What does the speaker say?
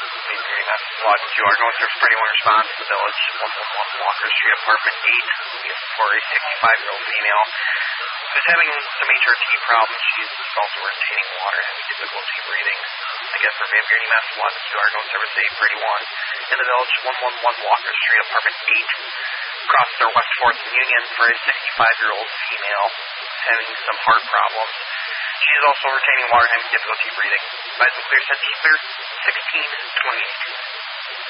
Lot 2, our north service pretty one response to the village, 111 Walker Street, apartment 8, for a 65-year-old female who's having some HRT problems. She's also retaining water and having difficulty breathing. I guess for Van Buren EMS, Lot 2, our north service 831, in the village, 111 Walker Street, apartment 8, across their West 4th and Union for a 65-year-old female having some heart problems. She is also retaining water and having difficulty breathing. Advise and clear, set T clear, 1628.